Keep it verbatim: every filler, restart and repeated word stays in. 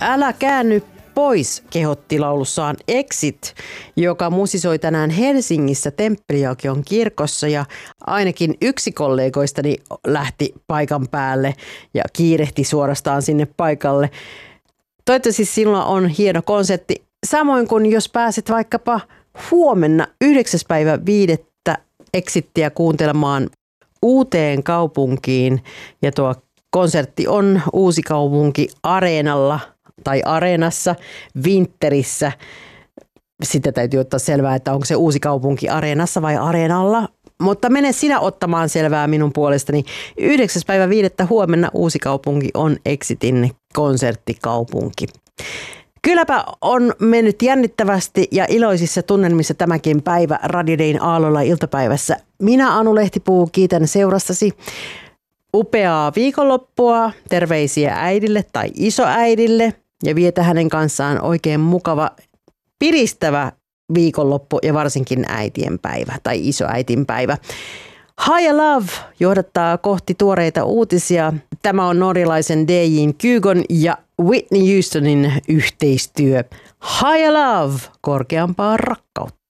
Älä käänny pois, kehotti laulussaan Exit, joka musisoi tänään Helsingissä Temppeliaukion kirkossa, ja ainakin yksi kollegoistani lähti paikan päälle ja kiirehti suorastaan sinne paikalle. Toivottavasti silloin on hieno konsertti, samoin kuin jos pääset vaikkapa huomenna yhdeksäs päivä viidettä Exittiä kuuntelemaan Uuteen kaupunkiin, ja tuo konsertti on Uusikaupunki Areenalla tai Areenassa Winterissä. Sitä täytyy ottaa selvää, että onko se Uusikaupunki Areenassa vai Areenalla. Mutta mene sinä ottamaan selvää minun puolestani. yhdeksäs päivä viidettä huomenna Uusikaupunki on Exitin konserttikaupunki. Kylläpä on mennyt jännittävästi ja iloisissa tunnelmissa tämäkin päivä Radio Dayn aallolla iltapäivässä. Minä, Anu Lehtipuu, kiitän seurastasi. Upeaa viikonloppua, terveisiä äidille tai isoäidille ja vietä hänen kanssaan oikein mukava, piristävä viikonloppu ja varsinkin äitien päivä tai isoäitin päivä. Higher Love johdattaa kohti tuoreita uutisia. Tämä on norjalaisen D J:n Kygon ja Whitney Houstonin yhteistyö. Higher Love, korkeampaa rakkautta.